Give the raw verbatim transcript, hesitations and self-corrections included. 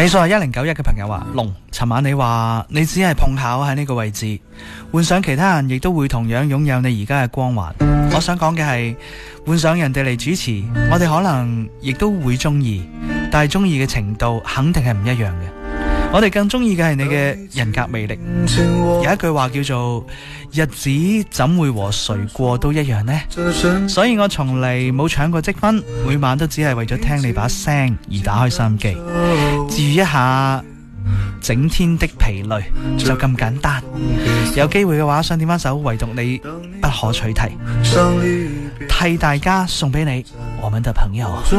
尾數係一零九一嘅朋友話，龍，尋晚你話你只係碰巧喺呢個位置，換上其他人亦都會同樣擁有你而家嘅光環。我想講嘅係，換上人哋嚟主持，我哋可能亦都會中意，但係中意嘅程度肯定係唔一樣嘅。我哋更中意嘅係你嘅人格魅力。有一句話叫做日子怎會和誰過都一樣呢？所以我從嚟冇搶過積分，每晚都只係為咗聽你把聲而打開收音機，治愈一下整天的疲累，就咁簡單。有機會嘅話，想點翻首唯獨你不可取替，替大家送俾你我們的朋友。